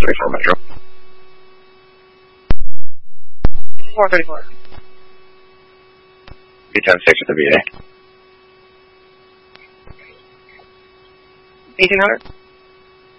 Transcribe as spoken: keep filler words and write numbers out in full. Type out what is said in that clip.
thirty-four Metro. four thirty-four. B ten six at the V A. eighteen hundred?